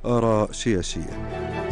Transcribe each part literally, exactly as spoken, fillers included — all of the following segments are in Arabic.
آراء سياسية.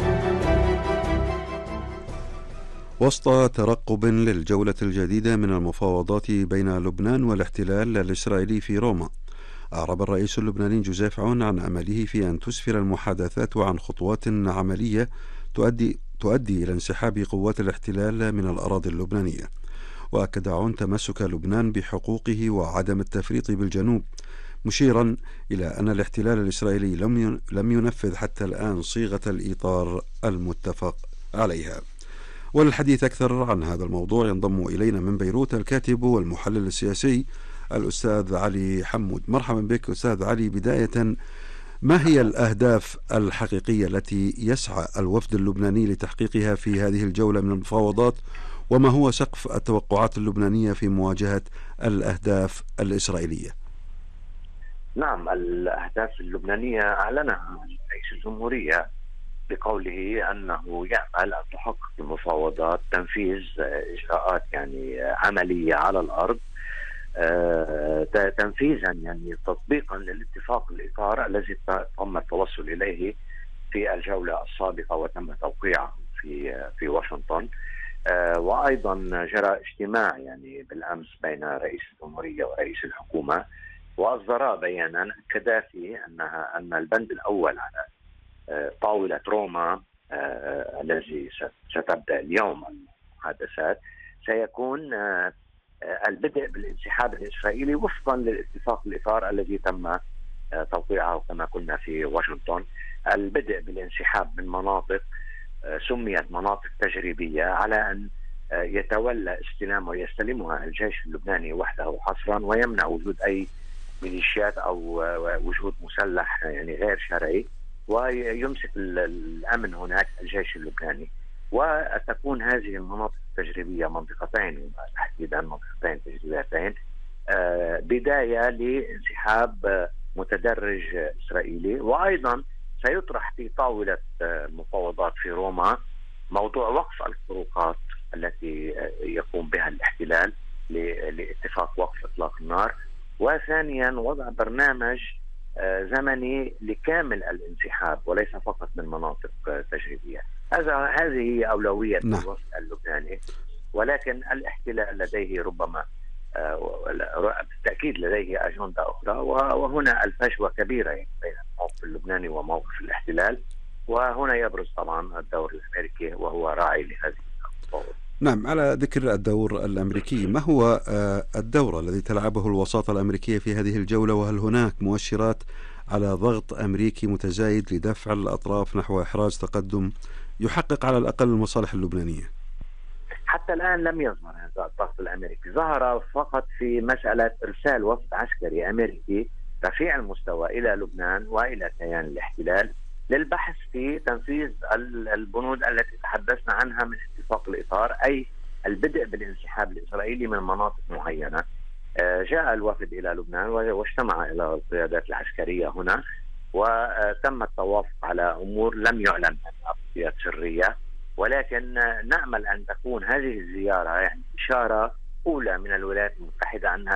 وسط ترقب للجولة الجديدة من المفاوضات بين لبنان والاحتلال الإسرائيلي في روما، أعرب الرئيس اللبناني جوزيف عون عن أمله في أن تسفر المحادثات عن خطوات عملية تؤدي تؤدي إلى انسحاب قوات الاحتلال من الأراضي اللبنانية. وأكد عون تمسك لبنان بحقوقه وعدم التفريط بالجنوب، مشيرا إلى أن الاحتلال الإسرائيلي لم لم ينفذ حتى الآن صيغة الإطار المتفق عليها. وللحديث أكثر عن هذا الموضوع ينضم إلينا من بيروت الكاتب والمحلل السياسي الأستاذ علي حمود. مرحبا بك أستاذ علي. بداية، ما هي الأهداف الحقيقية التي يسعى الوفد اللبناني لتحقيقها في هذه الجولة من المفاوضات، وما هو سقف التوقعات اللبنانية في مواجهة الأهداف الإسرائيلية؟ نعم، الأهداف اللبنانية أعلنها رئيس الجمهورية بقوله أنه يعمل أن تحقق المفاوضات تنفيذ إجراءات يعني عملية على الأرض، تنفيذا يعني تطبيقا للاتفاق الإطار الذي تم التوصل إليه في الجولة السابقة وتم توقيعه في في واشنطن. وأيضا جرى اجتماع يعني بالأمس بين رئيس الجمهورية ورئيس الحكومة، وأصدرا بيانا أكدا فيه أنها أن البند الأول على طاولة روما الذي ستبدأ اليوم المحادثات سيكون البدء بالانسحاب الإسرائيلي وفقا للاتفاق الإطار الذي تم توقيعه كما قلنا في واشنطن. البدء بالانسحاب من مناطق سميت مناطق تجريبية على أن يتولى استلام ويستلمها الجيش اللبناني وحده حصرا، ويمنع وجود أي ميليشيات أو وجود مسلح يعني غير شرعي، ويمسك الأمن هناك الجيش اللبناني. وتكون هذه المناطق التجريبية منطقتين تحديدا منطقتين تجريبيتين بداية لانسحاب متدرج إسرائيلي. وأيضا سيطرح في طاولة المفاوضات في روما موضوع وقف الخروقات التي يقوم بها الاحتلال لاتفاق وقف إطلاق النار، وثانيا وضع برنامج زمني لكامل الانسحاب وليس فقط من مناطق تجريبية. هذا هذه هي أولوية الوفد اللبناني، ولكن الاحتلال لديه ربما بالتأكيد لديه أجندة أخرى، وهنا الفجوة كبيرة بين الموقف اللبناني وموقف الاحتلال، وهنا يبرز طبعا الدور الأمريكي وهو راعي لهذه المفاوضات. نعم، على ذكر الدور الأمريكي، ما هو الدور الذي تلعبه الوساطة الأمريكية في هذه الجولة، وهل هناك مؤشرات على ضغط أمريكي متزايد لدفع الأطراف نحو إحراز تقدم يحقق على الأقل المصالح اللبنانية؟ حتى الآن لم يظهر هذا الضغط الأمريكي، ظهر فقط في مسألة إرسال وفد عسكري أمريكي رفيع المستوى إلى لبنان وإلى كيان الاحتلال للبحث في تنفيذ البنود التي تحدثنا عنها من اتفاق الإطار، أي البدء بالانسحاب الإسرائيلي من مناطق معينة. جاء الوفد إلى لبنان واجتمع إلى القيادات العسكرية هنا، وتم التوافق على أمور لم يعلن عنها بصفة سرية، ولكن نأمل أن تكون هذه الزيارة يعني إشارة أولى من الولايات المتحدة أنها